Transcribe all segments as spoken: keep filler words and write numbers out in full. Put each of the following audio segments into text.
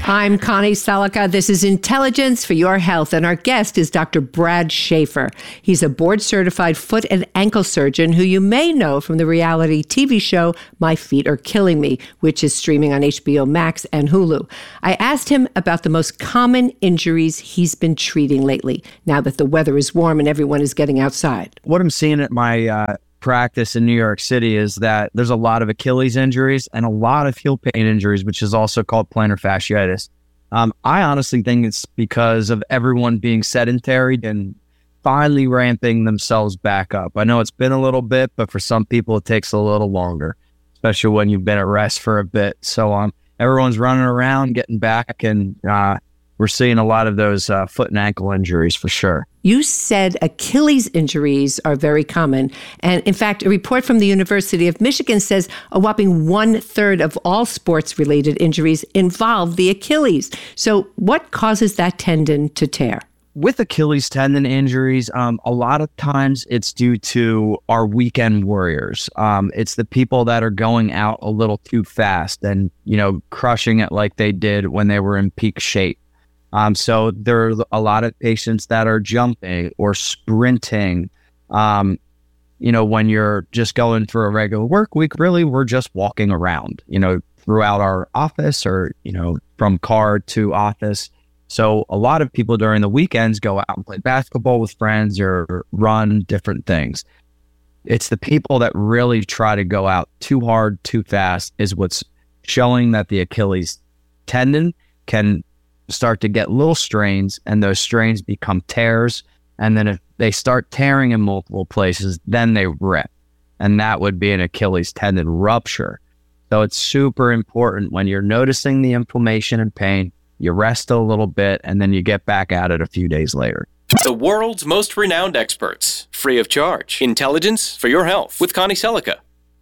I'm Connie Selica. This is Intelligence for Your Health, and our guest is Doctor Brad Schaefer. He's a board-certified foot and ankle surgeon who you may know from the reality T V show My Feet Are Killing Me, which is streaming on H B O Max and Hulu. I asked him about the most common injuries he's been treating lately, now that the weather is warm and everyone is getting outside. What I'm seeing at my uh, practice in New York City is that there's a lot of Achilles injuries and a lot of heel pain injuries, which is also called plantar fasciitis. Um, I honestly think it's because of everyone being sedentary and finally ramping themselves back up. I know it's been a little bit, but for some people it takes a little longer, especially when you've been at rest for a bit. So um, everyone's running around, getting back, and uh, we're seeing a lot of those uh, foot and ankle injuries for sure. You said Achilles injuries are very common. And in fact, a report from the University of Michigan says a whopping one third of all sports-related injuries involve the Achilles. So what causes that tendon to tear? With Achilles tendon injuries, um, a lot of times it's due to our weekend warriors. Um, it's the people that are going out a little too fast and, you know, crushing it like they did when they were in peak shape. Um, so there are a lot of patients that are jumping or sprinting. Um, you know, when you're just going for a regular work week, really, we're just walking around, you know, throughout our office or, you know, from car to office. So a lot of people during the weekends go out and play basketball with friends or run different things. It's the people that really try to go out too hard, too fast is what's showing that the Achilles tendon can start to get little strains, and those strains become tears. And then if they start tearing in multiple places, then they rip. And that would be an Achilles tendon rupture. So it's super important when you're noticing the inflammation and pain, you rest a little bit, and then you get back at it a few days later. The world's most renowned experts, free of charge. Intelligence for Your Health with Connie Selica.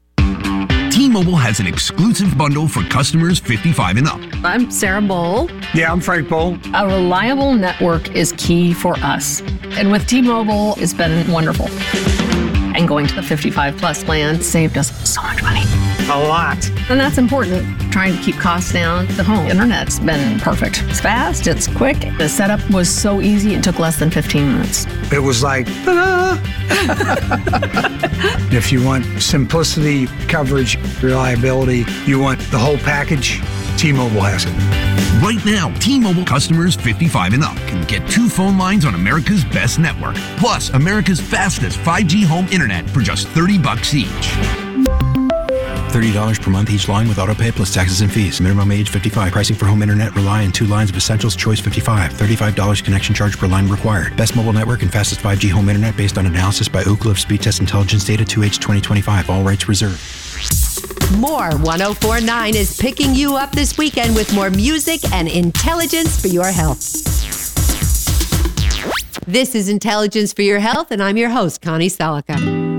T-Mobile has an exclusive bundle for customers fifty-five and up. I'm Sarah Bowl. Yeah, I'm Frank Bowl. A reliable network is key for us. And with T-Mobile, it's been wonderful. And going to the fifty-five plus plan saved us so much money. A lot. And that's important. Trying to keep costs down. The home internet's been perfect. It's fast, it's quick. The setup was so easy, it took less than fifteen minutes. It was like, ta-da! If you want simplicity, coverage, reliability, you want the whole package, T-Mobile has it. Right now, T-Mobile customers fifty-five and up can get two phone lines on America's best network, plus America's fastest five G home internet for just thirty bucks each. thirty dollars per month each line with autopay plus taxes and fees. Minimum age fifty-five. Pricing for home internet rely on two lines of Essentials Choice fifty-five. thirty-five dollars connection charge per line required. Best mobile network and fastest five G home internet based on analysis by Ookla of Speed Test Intelligence Data two H twenty twenty-five. All rights reserved. More one oh four point nine is picking you up this weekend with more music and intelligence for your health. This is Intelligence for Your Health, and I'm your host, Connie Selica.